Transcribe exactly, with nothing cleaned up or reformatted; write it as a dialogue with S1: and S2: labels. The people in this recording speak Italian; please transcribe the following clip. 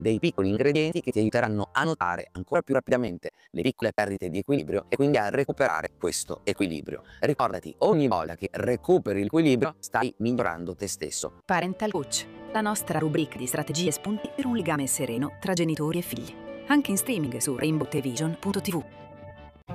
S1: dei piccoli ingredienti che ti aiuteranno a notare ancora più rapidamente le piccole perdite di equilibrio e quindi a recuperare questo equilibrio. Ricordati, ogni volta che recuperi l'equilibrio stai migliorando te stesso.
S2: Parental Coach, la nostra rubrica di strategie e spunti per un legame sereno tra genitori e figli. Anche in streaming su rainbow television punto tv.